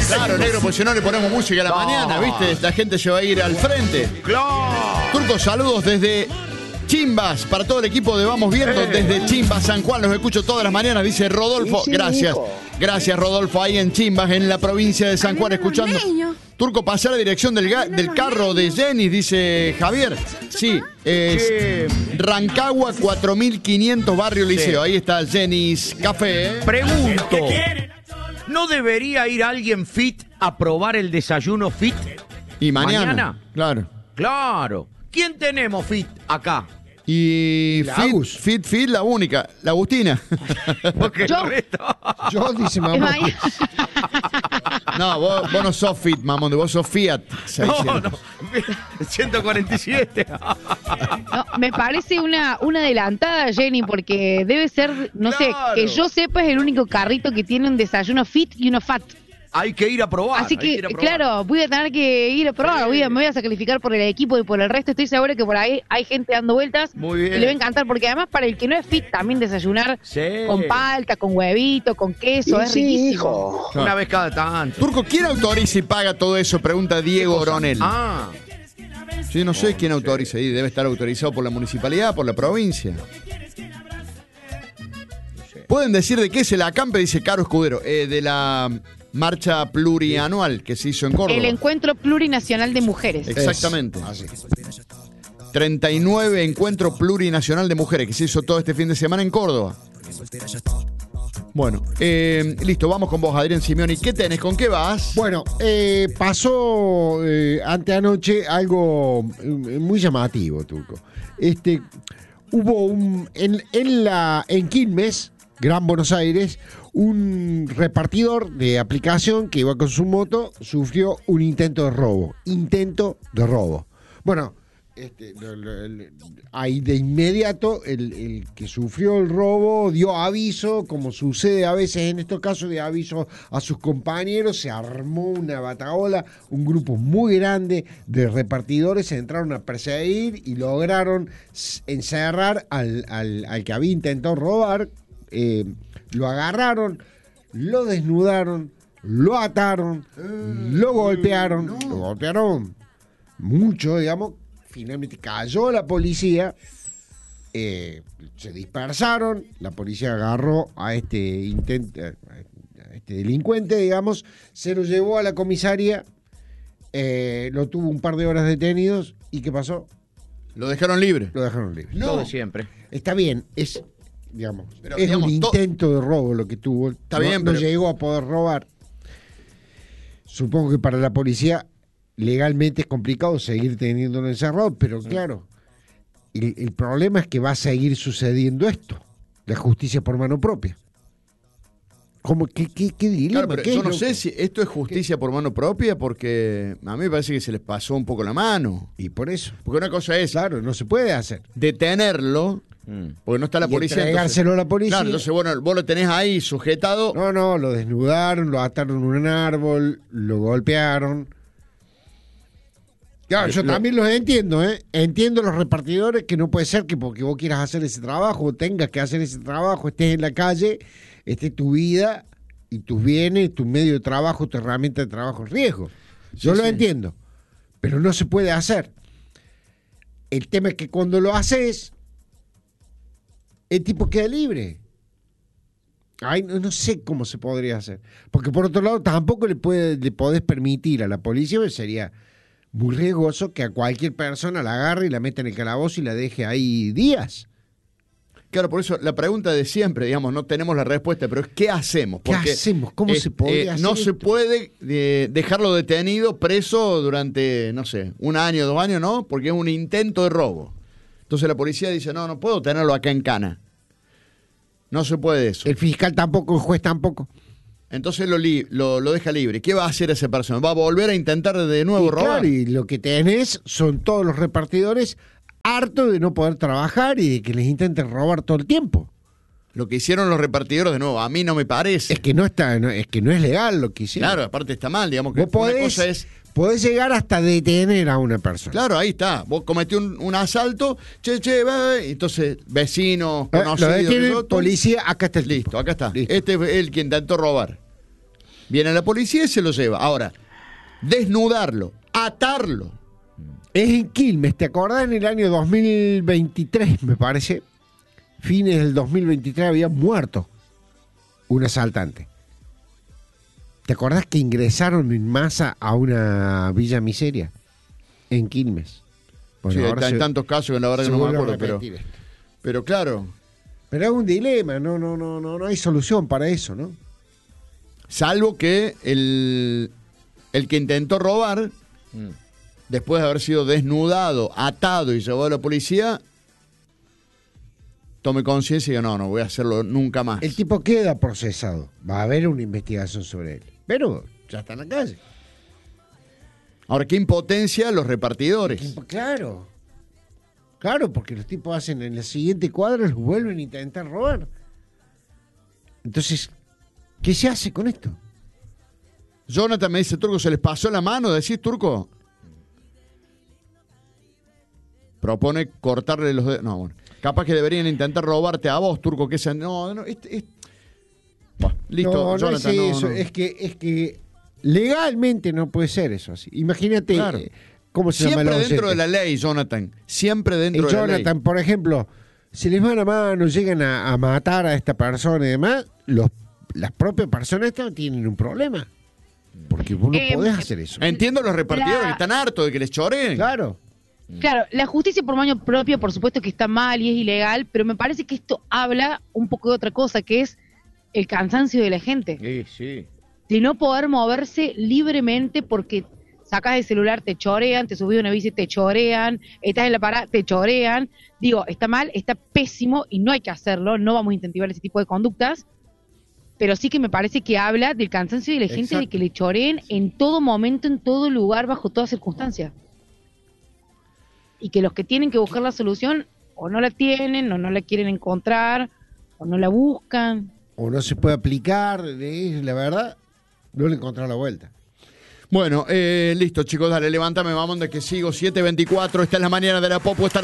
Claro, negro, pues si no le ponemos música a la mañana, ¿viste? La gente se va a ir al frente. ¡Claro! Turco, saludos desde Chimbas, para todo el equipo de Vamos Viendo, desde Chimbas, San Juan, los escucho todas las mañanas, dice Rodolfo. Sí, Gracias. hijo. Gracias, Rodolfo, ahí en Chimbas, en la provincia de San Juan, escuchando. Turco, pasar la dirección del carro de Jenny, dice Javier. Sí, es Rancagua 4500, Barrio Liceo. Ahí está Jenny's Café. Pregunto, ¿no debería ir alguien fit a probar el desayuno fit? Y mañana. Claro. Claro. ¿Quién tenemos fit acá? Y fit, la única, la Agustina. Porque Yo. el resto- Yo, dice mamá. No, vos no sos fit, mamón, vos sos Fiat. No, no. 147. No, me parece una adelantada, Jenny, porque debe ser, no sé, Claro. que yo sepa, es el único carrito que tiene un desayuno fit y uno fat. Hay que ir a probar. Así hay que, ir a probar. claro, voy a tener que ir a probar, me voy a sacrificar por el equipo y por el resto. Estoy segura que por ahí hay gente dando vueltas. Muy bien. Y le va a encantar, porque además para el que no es fit, también desayunar Sí. con palta, con huevito, con queso, es Sí, riquísimo. hijo. Una vez cada tanto. Turco, ¿quién autoriza y paga todo eso? Pregunta Diego Oronel. Ah, Sí, no sé quién autoriza. Y debe estar autorizado por la municipalidad, por la provincia. Pueden decir de qué es el acampe, dice Caro Escudero. De la marcha plurianual que se hizo en Córdoba. El Encuentro Plurinacional de Mujeres. Exactamente. Así. 39 Encuentro Plurinacional de Mujeres que se hizo todo este fin de semana en Córdoba. Bueno, listo, vamos con vos, Adrián Simeoni. ¿Qué tenés? ¿Con qué vas? Bueno, pasó anteanoche algo muy llamativo, Turco. Hubo en Quilmes, Gran Buenos Aires, un repartidor de aplicación que iba con su moto, sufrió un intento de robo. Bueno, ahí de inmediato el que sufrió el robo dio aviso, como sucede a veces en estos casos, de aviso a sus compañeros. Se armó una batahola, un grupo muy grande de repartidores se entraron a perseguir y lograron encerrar al que había intentado robar. Lo agarraron, lo desnudaron, lo ataron, lo golpearon mucho, digamos. Finalmente cayó la policía, se dispersaron, la policía agarró a este delincuente, digamos, se lo llevó a la comisaría, lo tuvo un par de horas detenidos, ¿y qué pasó? Lo dejaron libre. Lo dejaron libre. lo de siempre. Está bien, es, digamos, Pero, es digamos, un intento de robo lo que tuvo. Está bien, no pero- llegó a poder robar. Supongo que para la policía legalmente es complicado seguir teniéndolo encerrado, pero claro, el problema es que va a seguir sucediendo esto, la justicia por mano propia. ¿Cómo? ¿Qué dilema? Claro, pero ¿Qué yo es, no loco? sé si esto es justicia por mano propia, porque a mí me parece que se les pasó un poco la mano. Y por eso, Porque una cosa es claro, no se puede hacer. detenerlo, porque no está la Y policía. entregárselo a la policía. Claro, entonces vos lo tenés ahí sujetado. No, lo desnudaron, lo ataron a un árbol, lo golpearon. Claro, yo también los entiendo, ¿eh? Entiendo los repartidores que no puede ser que porque vos quieras hacer ese trabajo, tengas que hacer ese trabajo, estés en la calle, esté tu vida y tus bienes, tu medio de trabajo, tu herramienta de trabajo en riesgo. Yo lo entiendo, pero no se puede hacer. El tema es que cuando lo haces, el tipo queda libre. Ay, no sé cómo se podría hacer. Porque por otro lado, tampoco le podés permitir a la policía, pues sería muy riesgoso que a cualquier persona la agarre y la meta en el calabozo y la deje ahí días. Claro, por eso la pregunta de siempre, digamos, no tenemos la respuesta, pero es ¿qué hacemos? ¿Qué hacemos? ¿Cómo se podría hacer No se esto? puede dejarlo detenido, preso durante, no sé, 1 año, 2 años, ¿no? Porque es un intento de robo. Entonces la policía dice, no puedo tenerlo acá en cana. No se puede eso. El fiscal tampoco, el juez tampoco. Entonces lo deja libre. ¿Qué va a hacer esa persona? ¿Va a volver a intentar de nuevo Y robar? claro, y lo que tenés son todos los repartidores hartos de no poder trabajar y de que les intenten robar todo el tiempo. Lo que hicieron los repartidores, de nuevo, a mí no me parece. Es que no es legal lo que hicieron. Claro, aparte está mal, digamos que Vos una cosa es... podés llegar hasta detener a una persona. Claro, ahí está. Vos cometí un asalto, entonces vecinos, Lo conocidos... detienen, todo, policía, acá está el listo, tipo. acá está. Listo. Este es el que intentó robar. Viene la policía y se lo lleva. Ahora, desnudarlo, atarlo. Es en Quilmes, ¿te acordás? En el año 2023, me parece, fines del 2023, había muerto un asaltante. ¿Te acordás que ingresaron en masa a una villa miseria? En Quilmes. Bueno, sí, hay tantos casos que la verdad que no me acuerdo, pero claro. Pero es un dilema, no hay solución para eso, ¿no? Salvo que el que intentó robar, después de haber sido desnudado, atado y llevado a la policía, tome conciencia y diga, no voy a hacerlo nunca más. El tipo queda procesado. Va a haber una investigación sobre él. Pero ya está en la calle. Ahora, qué impotencia los repartidores. Claro, porque los tipos hacen en la siguiente cuadra, los vuelven a intentar robar. Entonces, ¿qué se hace con esto? Jonathan me dice, Turco, ¿se les pasó la mano? ¿Decís, Turco? Propone cortarle los dedos. No, bueno. Capaz que deberían intentar robarte a vos, Turco, que sean. Bueno, listo, Jonathan. No es eso. Es que legalmente no puede ser eso así. Imagínate, claro. ¿Cómo se llama? Siempre dentro de la ley, Jonathan. Siempre dentro de la ley. Jonathan, por ejemplo, si les van a mano, llegan a matar a esta persona y demás, las propias personas estas tienen un problema. Porque vos no podés hacer eso. Entiendo los repartidores que están hartos de que les choreen. Claro, la justicia por mano propia, por supuesto que está mal y es ilegal, pero me parece que esto habla un poco de otra cosa, que es el cansancio de la gente. Sí. De no poder moverse libremente porque sacas el celular, te chorean, te subís a una bici, te chorean, estás en la parada, te chorean. Digo, está mal, está pésimo y no hay que hacerlo, no vamos a incentivar ese tipo de conductas, pero sí que me parece que habla del cansancio de la gente. Exacto. De que le choreen en todo momento, en todo lugar, bajo toda circunstancia. Y que los que tienen que buscar la solución o no la tienen, o no la quieren encontrar, o no la buscan. O no se puede aplicar, la verdad, no le encontraron la vuelta. Bueno, listo, chicos, dale, levántame, vamos, de que sigo, 7:24, esta es la mañana de la Popu, esta